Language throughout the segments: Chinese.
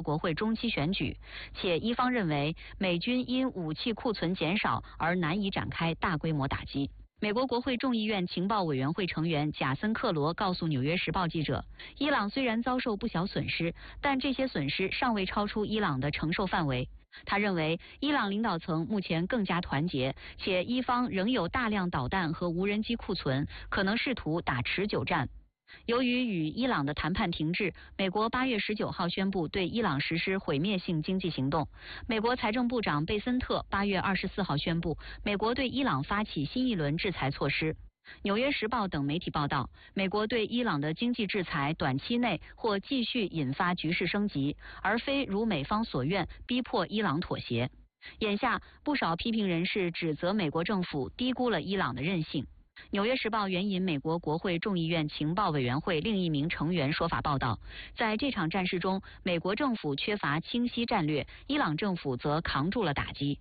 国会中期选举，且伊方认为美军因武器库存减少而难以展开大规模打击。美国国会众议院情报委员会成员贾森·克罗告诉《纽约时报》记者，伊朗虽然遭受不小损失，但这些损失尚未超出伊朗的承受范围。他认为，伊朗领导层目前更加团结，且伊方仍有大量导弹和无人机库存，可能试图打持久战。由于与伊朗的谈判停滞，美国8月19号宣布对伊朗实施毁灭性经济行动。美国财政部长贝森特8月24号宣布，美国对伊朗发起新一轮制裁措施。纽约时报等媒体报道，美国对伊朗的经济制裁短期内或继续引发局势升级，而非如美方所愿逼迫伊朗妥协。眼下，不少批评人士指责美国政府低估了伊朗的韧性。纽约时报援引美国国会众议院情报委员会另一名成员说法报道，在这场战事中，美国政府缺乏清晰战略，伊朗政府则扛住了打击。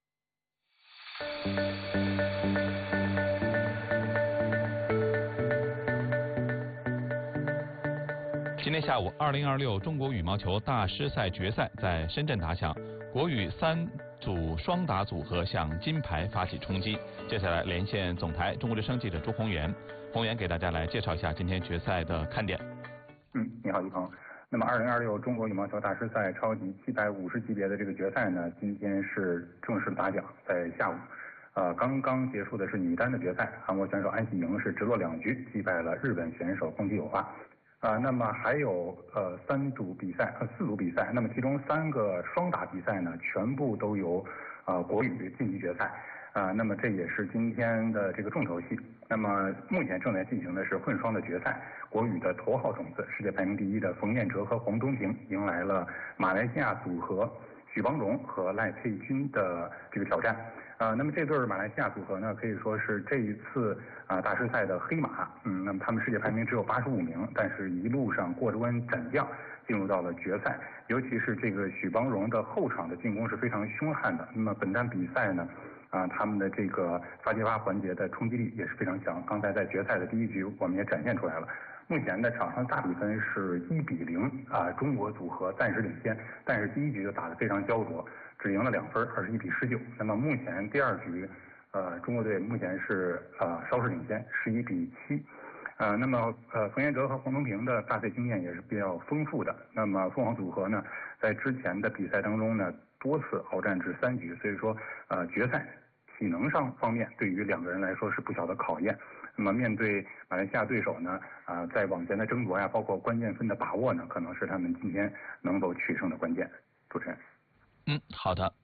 今天下午，2026中国羽毛球大师赛决赛在深圳打响，国羽3组双打组合向金牌发起冲击。接下来连线总台中国之声记者朱宏源，宏源给大家来介绍一下今天决赛的看点。 你好，一鹏。那么2026中国羽毛球大师赛超级750级别的这个决赛呢，今天是正式打响，在下午。刚刚结束的是女单的决赛，韩国选手安喜莹是直落2局击败了日本选手宫崎友花。那么还有4组比赛，那么其中3个双打比赛呢，全部都由国羽晋级决赛。那么这也是今天的这个重头戏。那么目前正在进行的是混双的决赛，国羽的头号种子、世界排名第1的冯彦哲和黄东萍迎来了马来西亚组合许邦荣和赖佩君的这个挑战。那么这对马来西亚组合呢，可以说是这一次大师赛的黑马。那么他们世界排名只有85名，但是一路上过关斩将进入到了决赛。尤其是这个许邦荣的后场的进攻是非常凶悍的。那么本站比赛呢，他们的这个发接发环节的冲击力也是非常强。刚才在决赛的第1局我们也展现出来了。目前的场上大比分是1-0，中国组合暂时领先，但是第1局就打得非常焦灼，只赢了2分，21-19。那么目前第2局，中国队目前是稍事领先，11-7。那么冯彦哲和黄东萍的大赛经验也是比较丰富的。那么凤凰组合呢，在之前的比赛当中呢，多次鏖战至3局，所以说决赛体能上方面对于2个人来说是不小的考验。那么面对马来西亚对手呢，在往前的争夺呀，包括关键分的把握呢，可能是他们今天能否取胜的关键。主持人。 好的。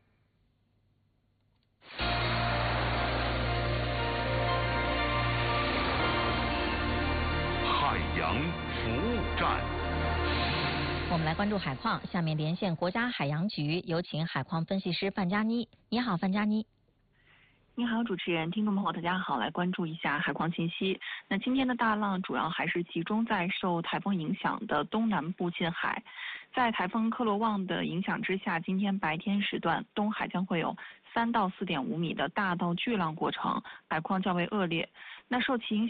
海洋服务站。 我们来关注海况，下面连线国家海洋局，有请海况分析师范佳妮。你好，范佳妮。 你好，主持人，听众朋友，大家好，来关注一下海况信息。那今天的大浪主要还是集中在受台风影响的东南部近海。在台风克罗旺的影响之下，今天白天时段东海将会有3到4.5米的大到巨浪过程，海况较为恶劣。那受其影响